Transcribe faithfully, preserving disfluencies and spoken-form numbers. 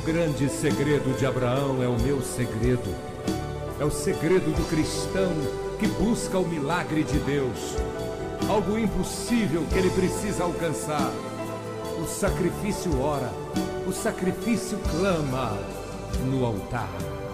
grande segredo de Abraão é o meu segredo. É o segredo do cristão que busca o milagre de Deus, algo impossível que ele precisa alcançar. O sacrifício ora, o sacrifício clama no altar.